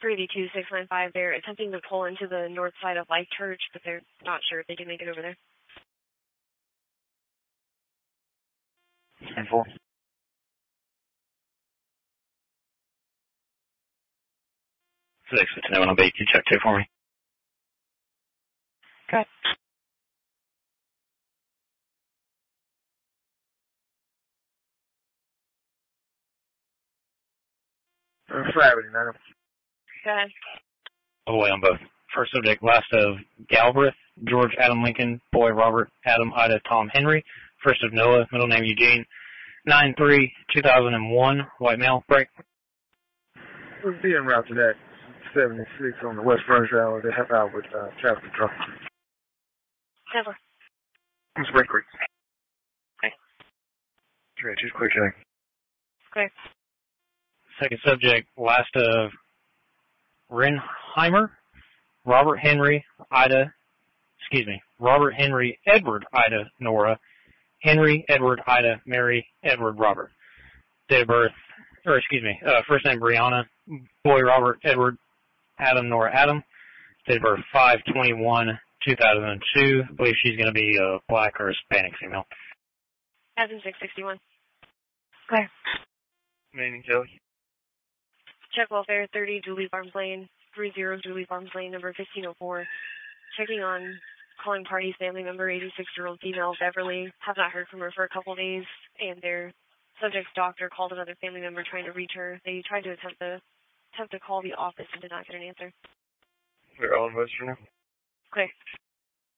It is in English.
3B2695, they're attempting to pull into the north side of Life Church, but they're not sure if they can make it over there. 10-4. 6-10 on B, can you check 2 for me? Okay. Gravity, madam. Go ahead. All the way on both. First subject, last of Galbraith, George Adam Lincoln, boy Robert Adam Ida Tom Henry. First of Noah, middle name Eugene. 9-3-2001, white male, break. We'll be en route to that 76 on the West Frontage Road. They help out with traffic control. 10-4. It's break quick. Okay. Just quick check. Okay. Second subject, last of Renheimer, Robert Henry Edward Ida Nora, Henry Edward Ida Mary Edward Robert. Date of birth, first name Brianna, boy Robert Edward Adam Nora Adam. Date of birth 5/21/2002. I believe she's going to be a black or Hispanic female. Adam 661. Okay. Meaning Joey. Check welfare 30 Julie Farms Lane, 30 Julie Farms Lane, number 1504. Checking on calling party's family member, 86-year-old female Beverly. Have not heard from her for a couple days, and their subject's doctor called another family member trying to reach her. They tried to attempt to call the office and did not get an answer. We're all in Western now. Okay.